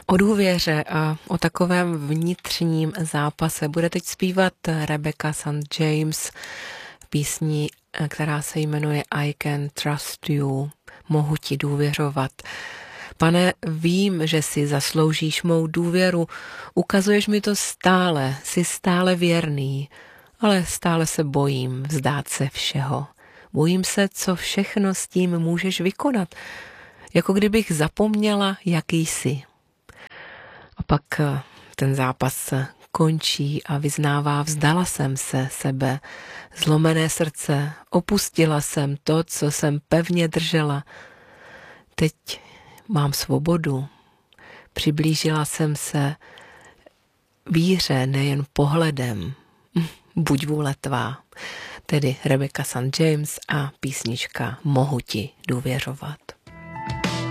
O důvěře a o takovém vnitřním zápase bude teď zpívat Rebecca St. James písní, která se jmenuje I Can Trust You. Mohu ti důvěřovat. Pane, vím, že si zasloužíš mou důvěru, ukazuješ mi to stále, jsi stále věrný, ale stále se bojím vzdát se všeho. Bojím se, co všechno s tím můžeš vykonat, jako kdybych zapomněla, jaký jsi. A pak ten zápas končí a vyznává, vzdala jsem se sebe, zlomené srdce, opustila jsem to, co jsem pevně držela. Teď mám svobodu, přiblížila jsem se víře nejen pohledem, buď vůle tvá, tedy Rebecca St. James a písnička Mohu ti důvěřovat.